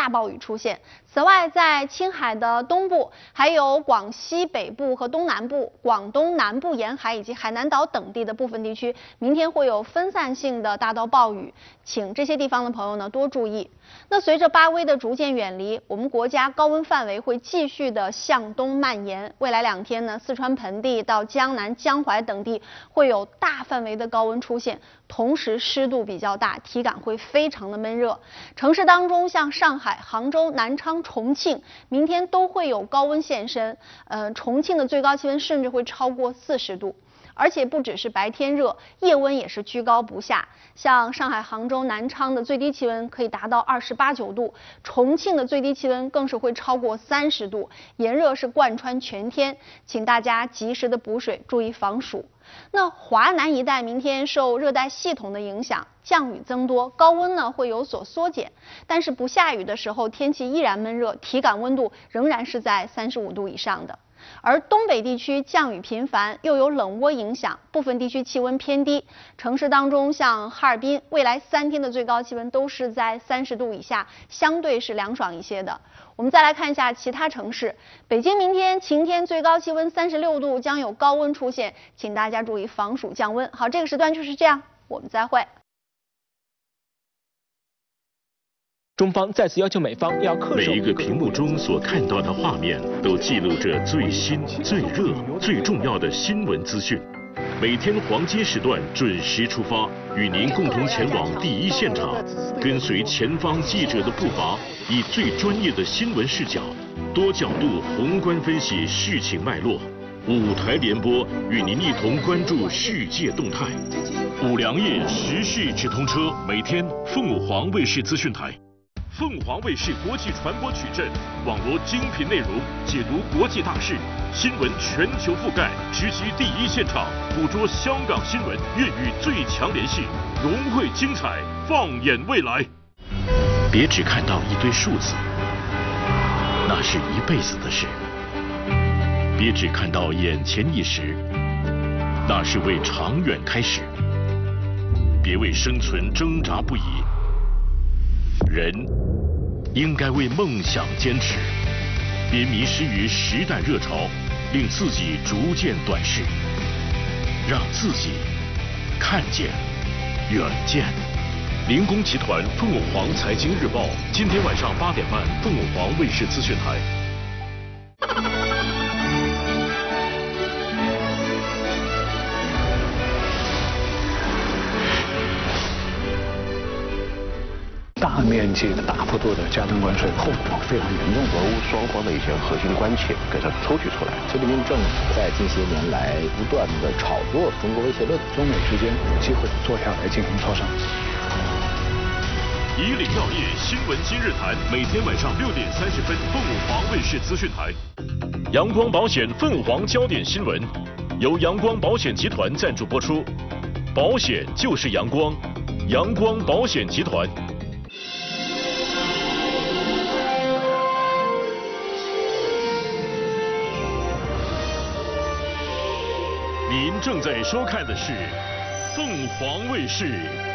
大暴雨出现。此外，在青海的东部，还有广西北部和东南部、广东南部沿海以及海南岛等地的部分地区，明天会有分散性的大到暴雨，请这些地方的朋友呢多注意。那随着巴威的逐渐远离，我们国家高温范围会继续的向东蔓延。未来2天呢，四川盆地到江南、江淮等地会有大范围的高温出现，同时湿度比较大，体感会非常的闷热。城市当中，像上海、杭州、南昌、重庆，明天都会有高温现身。重庆的最高气温甚至会超过40度。而且不只是白天热，夜温也是居高不下。像上海、杭州、南昌的最低气温可以达到28、9度，重庆的最低气温更是会超过30度，炎热是贯穿全天，请大家及时的补水，注意防暑。那华南一带明天受热带系统的影响，降雨增多，高温呢会有所缩减，但是不下雨的时候，天气依然闷热，体感温度仍然是在35度以上的。而东北地区降雨频繁，又有冷涡影响，部分地区气温偏低。城市当中，像哈尔滨，未来3天的最高气温都是在30度以下，相对是凉爽一些的。我们再来看一下其他城市，北京明天晴天，最高气温36度，将有高温出现，请大家注意防暑降温。好，这个时段就是这样，我们再会。 中方再次要求美方要恪守每一个屏幕中所看到的画面，都记录着最新、最热、最重要的新闻资讯。每天黄金时段准时出发，与您共同前往第一现场，跟随前方记者的步伐，以最专业的新闻视角，多角度宏观分析事情脉络。5台联播，与您一同关注世界动态。5粮液时事直通车，每天凤凰卫视资讯台。凤凰卫视国际传播矩阵，网罗精品内容，解读国际大事，新闻全球覆盖，直击第一现场，捕捉香港新闻，粤语最强联系，融汇精彩，放眼未来。别只看到一堆数字，那是一辈子的事；别只看到眼前一时，那是为长远开始。别为生存挣扎不已。人应该为梦想坚持，别迷失于时代热潮，令自己逐渐短视，让自己看见远见。灵工集团凤凰财经日报，今天晚上8点半，凤凰卫视资讯台。 大面积的、大幅度的加征关税，后果非常严重。 俄乌双方的一些核心关切给它抽取出来。 习近平政府在近些年来不断的炒作中国威胁论， 中美之间有机会坐下来进行磋商。 以岭药业新闻今日谈，每天晚上6点30分，凤凰卫视资讯台。阳光保险凤凰焦点新闻，由阳光保险集团赞助播出。保险就是阳光，阳光保险集团。您正在收看的是凤凰卫视